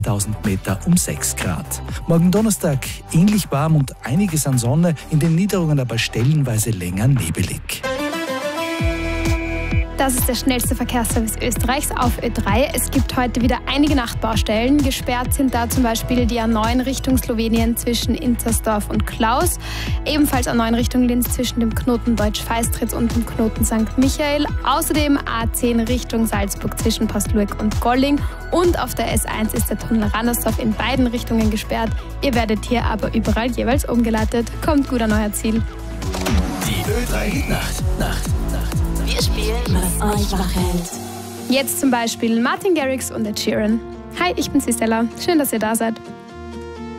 1000 Meter um 6 Grad. Morgen Donnerstag ähnlich warm und einiges an Sonne, in den Niederungen aber stellenweise länger nebelig. Das ist der schnellste Verkehrsservice Österreichs auf Ö3. Es gibt heute wieder einige Nachtbaustellen. Gesperrt sind da zum Beispiel die A9 Richtung Slowenien zwischen Inzersdorf und Klaus. Ebenfalls A9 Richtung Linz zwischen dem Knoten Deutsch-Feistritz und dem Knoten St. Michael. Außerdem A10 Richtung Salzburg zwischen Paslueck und Golling. Und auf der S1 ist der Tunnel Randersdorf in beiden Richtungen gesperrt. Ihr werdet hier aber überall jeweils umgeleitet. Kommt gut an euer Ziel. Die Ö3 Hit-Nacht. Wir spielen, was euch wach hält. Jetzt zum Beispiel Martin Garrix und Ed Sheeran. Hi, ich bin Stella. Schön, dass ihr da seid.